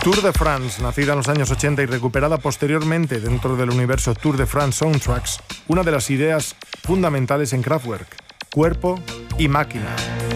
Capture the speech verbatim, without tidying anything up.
Tour de France, nacida en los años ochenta y recuperada posteriormente dentro del universo Tour de France Soundtracks, una de las ideas fundamentales en Kraftwerk: cuerpo y máquina.